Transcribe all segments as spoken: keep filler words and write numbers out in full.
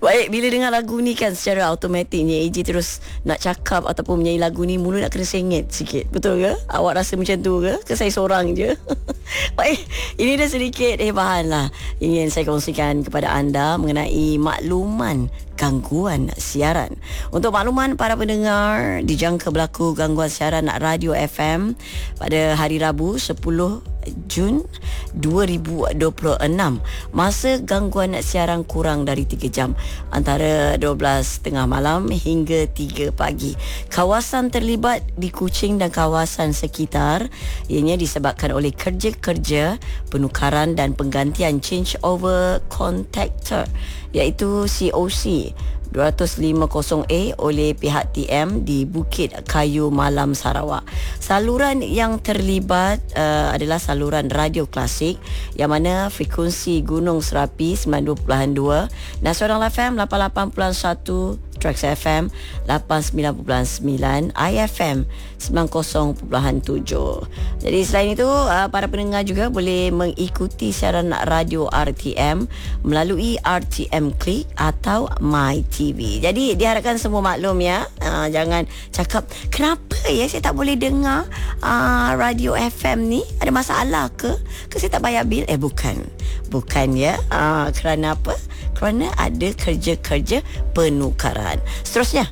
Baik, bila dengar lagu ni kan secara automatiknya A J terus nak cakap ataupun menyanyi lagu ni, mulut nak kena sengit sikit. Betul ke? Awak rasa macam tu ke? Ke saya seorang je? Baik, ini dah sedikit hebahan lah ingin saya kongsikan kepada anda mengenai makluman gangguan siaran. Untuk makluman para pendengar, dijangka berlaku gangguan siaran radio F M pada hari Rabu sepuluh Jun dua ribu dua puluh enam. Masa gangguan siaran kurang dari tiga jam, antara dua belas tiga puluh malam hingga tiga pagi. Kawasan terlibat di Kuching dan kawasan sekitar, ianya disebabkan oleh kerja-kerja penukaran dan penggantian change over contactor, iaitu C O C dua lima kosong A oleh pihak T M di Bukit Kayu Malam, Sarawak. Saluran yang terlibat uh, adalah saluran radio klasik yang mana frekuensi Gunung Serapi sembilan puluh dua perpuluhan dua, Nasional F M lapan puluh lapan perpuluhan satu, Trax F M lapan puluh sembilan perpuluhan sembilan, I F M sembilan puluh perpuluhan tujuh. Jadi selain itu, uh, para pendengar juga boleh mengikuti siaran radio R T M melalui R T M Click atau My T V. Jadi diharapkan semua maklum ya. Uh, jangan cakap, kenapa ya saya tak boleh dengar uh, radio F M ni? Ada masalah ke? Ke saya tak bayar bil? Eh bukan. Bukan ya. Uh, kerana apa? Kerana ada kerja-kerja penukaran. Seterusnya,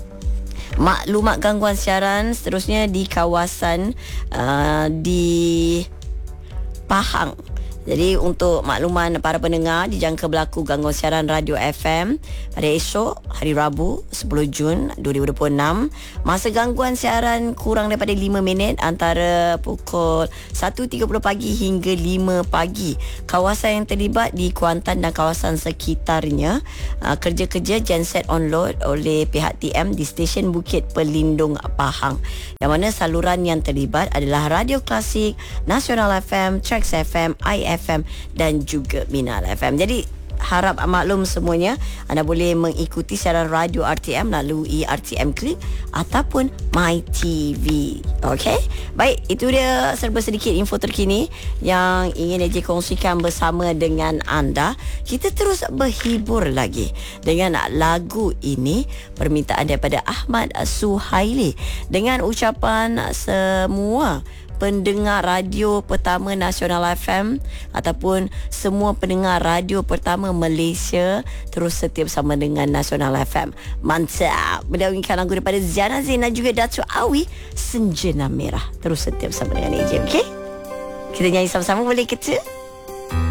maklumat gangguan siaran seterusnya di kawasan uh, di Pahang. Jadi untuk makluman para pendengar, dijangka berlaku gangguan siaran radio F M pada esok hari Rabu sepuluh Jun dua ribu dua puluh enam. Masa gangguan siaran kurang daripada lima minit, antara pukul satu tiga puluh pagi hingga lima pagi. Kawasan yang terlibat di Kuantan dan kawasan sekitarnya, uh, kerja-kerja genset on load oleh pihak T M di stesen Bukit Pelindung Pahang, yang mana saluran yang terlibat adalah radio klasik, Nasional F M, Trax F M, I F M dan juga Minal F M. Jadi harap maklum semuanya, anda boleh mengikuti siaran radio R T M melalui R T M Click ataupun My T V. Okey, baik, itu dia serba sedikit info terkini yang ingin A J kongsikan bersama dengan anda. Kita terus berhibur lagi dengan lagu ini, permintaan daripada Ahmad Suhaili, dengan ucapan semua pendengar radio pertama Nasional F M ataupun semua pendengar radio pertama Malaysia, terus setia bersama dengan Nasional F M. Mantap. Mendahulukan lagu daripada Ziana Zain dan juga Datuk Awi, Senjana Merah. Terus setia bersama dengan A J, okey? Kita nyanyi sama-sama, boleh kata?